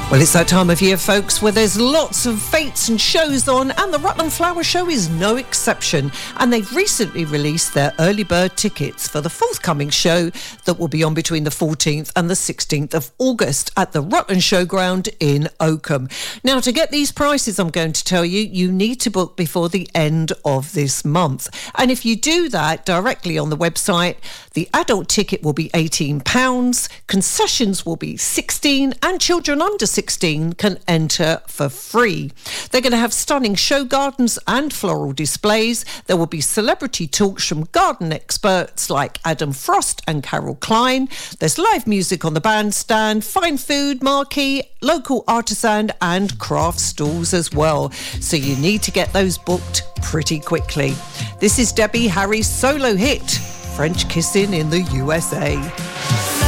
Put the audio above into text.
Well, it's that time of year, folks, where there's lots of fetes and shows on, and the Rutland Flower Show is no exception. And they've recently released their early bird tickets for the forthcoming show that will be on between the 14th and the 16th of August at the Rutland Showground in Oakham. Now, to get these prices, I'm going to tell you, you need to book before the end of this month. And if you do that directly on the website, the adult ticket will be £18, concessions will be £16, and children under 16 can enter for free. They're going to have stunning show gardens and floral displays. There will be celebrity talks from garden experts like Adam Frost and Carol Klein. There's live music on the bandstand, fine food, marquee, local artisan and craft stalls as well. So you need to get those booked pretty quickly. This is Debbie Harry's solo hit, French Kissing in the USA.